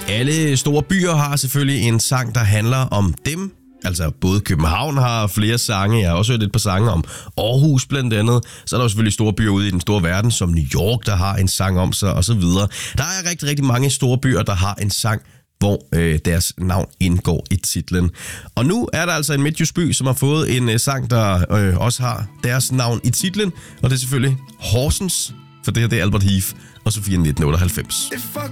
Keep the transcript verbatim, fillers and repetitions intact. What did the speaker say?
Alle store byer har selvfølgelig en sang, der handler om dem. Altså både København har flere sange, jeg har også hørt et par sange om Aarhus blandt andet. Så er der jo selvfølgelig store byer ude i den store verden, som New York, der har en sang om sig og så videre. Der er rigtig, rigtig mange store byer, der har en sang, hvor øh, deres navn indgår i titlen. Og nu er der altså en midtjysk by, som har fået en øh, sang, der øh, også har deres navn i titlen. Og det er selvfølgelig Horsens, for det her det er Albert Heath og Sofia nitten otteoghalvfems. Det er